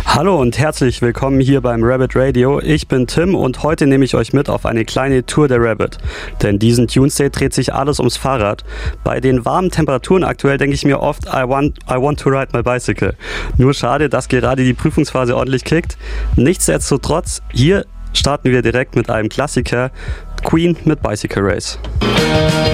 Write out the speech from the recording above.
Hallo und herzlich willkommen hier beim Rabbit Radio. Ich bin Tim und heute nehme ich euch mit auf eine kleine Tour der Rabbit. Denn diesen Tuesday dreht sich alles ums Fahrrad. Bei den warmen Temperaturen aktuell denke ich mir oft, I want to ride my bicycle. Nur schade, dass gerade die Prüfungsphase ordentlich kickt. Nichtsdestotrotz, hier starten wir direkt mit einem Klassiker, Queen mit Bicycle Race.